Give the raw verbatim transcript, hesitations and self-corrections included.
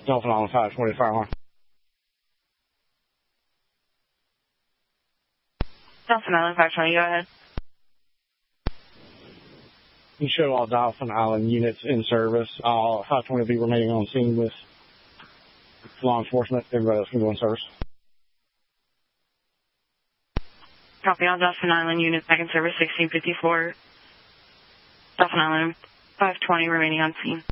Dolphin Island five twenty fire alarm. Dolphin Island five twenty, go ahead. You show all Dolphin Island units in service. All five twenty will be remaining on scene with law enforcement. Everybody else can go in service. Copy all Dolphin Island units back in service sixteen fifty-four. Dolphin Island five twenty remaining on scene.